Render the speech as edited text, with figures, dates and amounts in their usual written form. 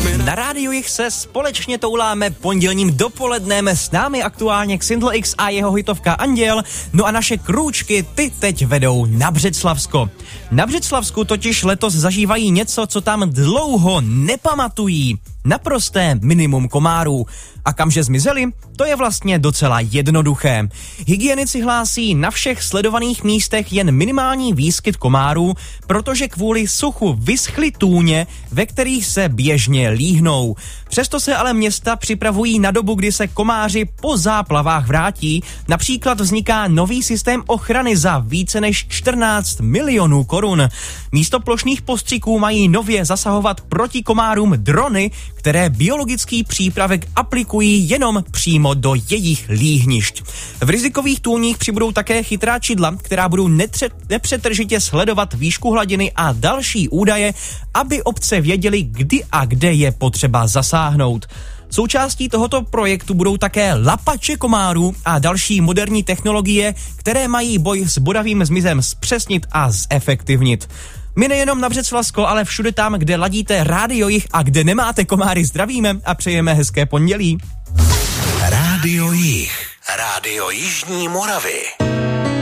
Na rádiu Jich se společně touláme pondělním dopolednem, s námi aktuálně Xindl X a jeho hitovka Anděl, no a naše krůčky ty teď vedou na Břeclavsko. Na Břeclavsku totiž letos zažívají něco, co tam dlouho nepamatují. Naprosté minimum komárů. A kamže zmizeli? To je vlastně docela jednoduché. Hygienici hlásí na všech sledovaných místech jen minimální výskyt komárů, protože kvůli suchu vyschly tůně, ve kterých se běžně líhnou. Přesto se ale města připravují na dobu, kdy se komáři po záplavách vrátí. Například vzniká nový systém ochrany za více než 14 milionů korun. Místo plošných postřiků mají nově zasahovat proti komárům drony, které biologický přípravek aplikují jenom přímo do jejich líhnišť. V rizikových tůních přibudou také chytrá čidla, která budou nepřetržitě sledovat výšku hladiny a další údaje, aby obce věděly, kdy a kde je potřeba zasáhnout. Součástí tohoto projektu budou také lapače komárů a další moderní technologie, které mají boj s bodavým zmizem zpřesnit a zefektivnit. My nejenom na Břeclavsko, ale všude tam, kde ladíte Rádio Jich a kde nemáte komáry, zdravíme a přejeme hezké pondělí. Rádio Jich, Rádio Jižní Moravy.